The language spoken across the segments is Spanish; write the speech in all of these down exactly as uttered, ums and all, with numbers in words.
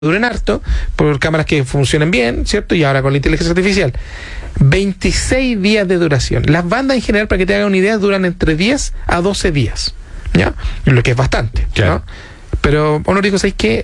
duren harto, por cámaras que funcionen bien, ¿cierto? Y ahora con la inteligencia artificial. veintiséis días de duración. Las bandas en general, para que te hagan una idea, duran entre diez a doce días, ¿ya? Lo que es bastante, claro. ¿No? Pero Honor dijo, ¿sabes qué?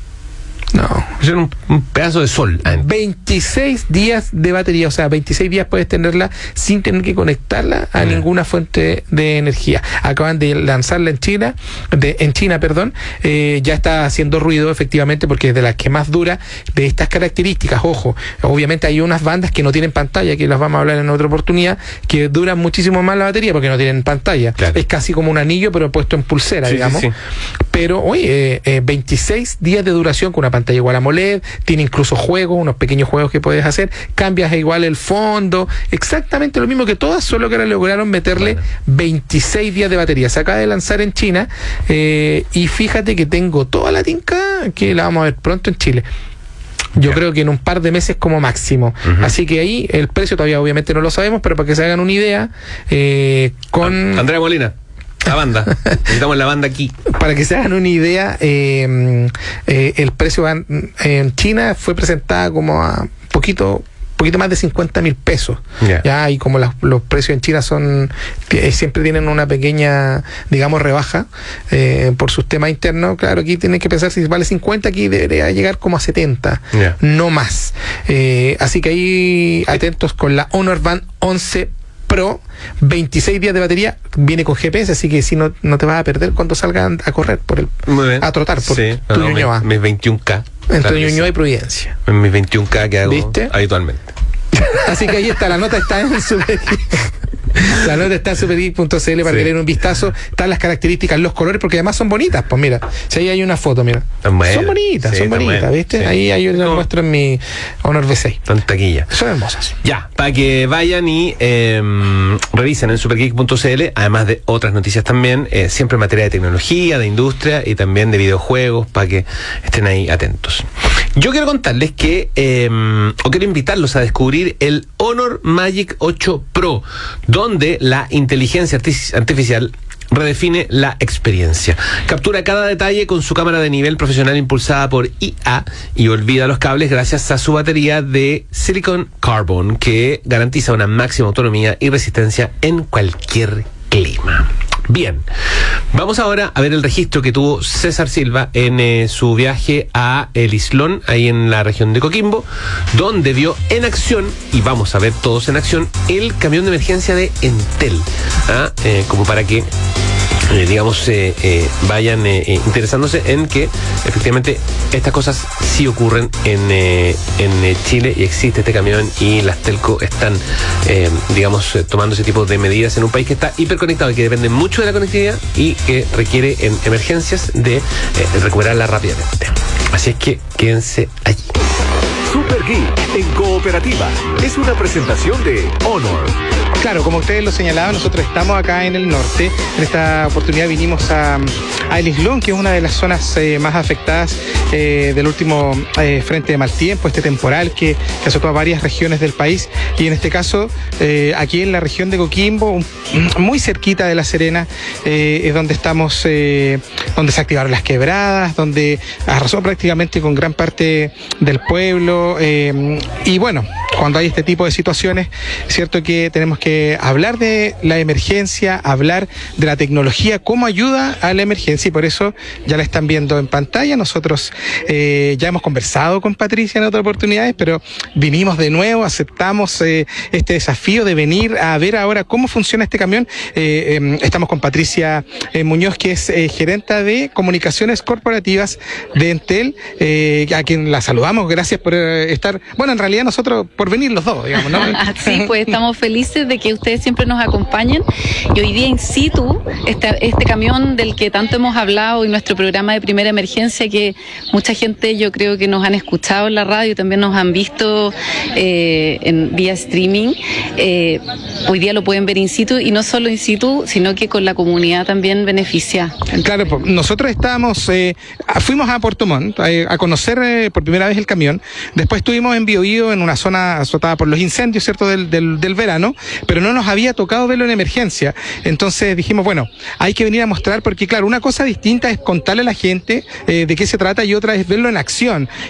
No. Es un, un pedazo de sol. veintiséis días de batería, o sea, veintiséis días puedes tenerla sin tener que conectarla a yeah. ninguna fuente de energía. Acaban de lanzarla en China, de, en China, perdón, eh, ya está haciendo ruido efectivamente porque es de las que más dura de estas características. Ojo, obviamente hay unas bandas que no tienen pantalla, que las vamos a hablar en otra oportunidad, que duran muchísimo más la batería porque no tienen pantalla. Claro. Es casi como un anillo, pero puesto en pulsera, sí, digamos. Sí, sí. Pero, oye, eh, eh, veintiséis días de duración con una pantalla igual a AMOLED, tiene incluso juegos, unos pequeños juegos que puedes hacer, cambias igual el fondo, exactamente lo mismo que todas, solo que ahora lograron meterle bueno. veintiséis días de batería. Se acaba de lanzar en China eh, y fíjate que tengo toda la tinca que la vamos a ver pronto en Chile. Yo yeah. creo que en un par de meses como máximo. Uh-huh. Así que ahí el precio todavía obviamente no lo sabemos, pero para que se hagan una idea, eh, con... Andrea Molina. La banda, necesitamos la banda aquí. Para que se hagan una idea, eh, eh, el precio en, en China fue presentada como a poquito poquito más de cincuenta mil pesos. Yeah. Ya, y como las, los precios en China son t- siempre tienen una pequeña, digamos, rebaja eh, por sus temas internos, claro, aquí tienen que pensar si vale cincuenta, aquí debería llegar como a setenta, yeah. no más. Eh, así que ahí atentos con la Honor Band once Pro, veintiséis días de batería, viene con G P S, así que si no, no te vas a perder cuando salgan a correr, por el a trotar por sí, tu no, Ñuñoa. Mis veintiún K. Entre Ñuñoa y Providencia. En mis veintiún K que hago ¿Viste? habitualmente. Así que ahí está, la nota está en Super La nota está en supergeek punto c l para sí. que le den un vistazo. Están las características, los colores, porque además son bonitas. Pues mira, si ahí hay una foto, mira. Bueno, son bonitas, sí, son bonitas, bueno, ¿viste? Sí. Ahí hay una muestro en mi Honor V seis. Son taquilla. Son hermosas. Ya, para que vayan y eh, revisen en supergeek punto c l, además de otras noticias también, eh, siempre en materia de tecnología, de industria y también de videojuegos, para que estén ahí atentos. Yo quiero contarles que, eh, o quiero invitarlos a descubrir el Honor Magic ocho Pro, donde la inteligencia artific- artificial redefine la experiencia. Captura cada detalle con su cámara de nivel profesional impulsada por I A y olvida los cables gracias a su batería de Silicon Carbon, que garantiza una máxima autonomía y resistencia en cualquier clima. Bien, vamos ahora a ver el registro que tuvo César Silva en eh, su viaje a El Islón, ahí en la región de Coquimbo, donde vio en acción, y vamos a ver todos en acción, el camión de emergencia de Entel, ¿ah? eh, como para que Eh, digamos, eh, eh, vayan eh, eh, interesándose en que efectivamente estas cosas sí ocurren en, eh, en eh, Chile, y existe este camión, y las telco están, eh, digamos, eh, tomando ese tipo de medidas en un país que está hiperconectado y que depende mucho de la conectividad y que requiere en emergencias de eh, recuperarla rápidamente. Así es que quédense allí. Super Geek en Cooperativa es una presentación de Honor. Claro, como ustedes lo señalaban, nosotros estamos acá en el norte. En esta oportunidad vinimos a, a El Islón, que es una de las zonas eh, más afectadas eh, del último eh, frente de mal tiempo, este temporal que, que azotó a varias regiones del país. Y en este caso, eh, aquí en la región de Coquimbo, un, muy cerquita de La Serena, eh, es donde estamos, eh, donde se activaron las quebradas, donde arrasó prácticamente con gran parte del pueblo. Eh, y bueno, cuando hay este tipo de situaciones, es cierto que tenemos que hablar de la emergencia, hablar de la tecnología, cómo ayuda a la emergencia, y por eso ya la están viendo en pantalla. Nosotros eh, ya hemos conversado con Patricia en otras oportunidades, pero vinimos de nuevo, aceptamos eh, este desafío de venir a ver ahora cómo funciona este camión. Eh, eh, estamos con Patricia eh, Muñoz, que es eh, gerenta de comunicaciones corporativas de Entel, eh, a quien la saludamos. Gracias por eh, estar, bueno, en realidad nosotros por venir los dos, digamos, ¿no? Sí, pues estamos felices de que ustedes siempre nos acompañen, y hoy día in situ este, este camión del que tanto hemos hablado, y nuestro programa de primera emergencia, que mucha gente yo creo que nos han escuchado en la radio y también nos han visto eh, en vía streaming, eh, hoy día lo pueden ver in situ, y no solo in situ, sino que con la comunidad también beneficia. Claro, nosotros estábamos, eh, fuimos a Puerto Montt a, a conocer eh, por primera vez el camión. Después estuvimos en Biobío, en una zona azotada por los incendios, ¿cierto?, del, del, del verano, pero no nos había tocado verlo en emergencia. Entonces dijimos, bueno, hay que venir a mostrar, porque claro, una cosa distinta es contarle a la gente eh, de qué se trata y otra es verlo en acción.